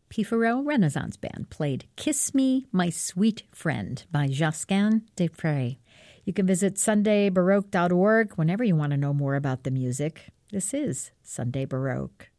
Pifaro Renaissance Band played Kiss Me, My Sweet Friend by Josquin des Prez. You can visit sundaybaroque.org whenever you want to know more about the music. This is Sunday Baroque.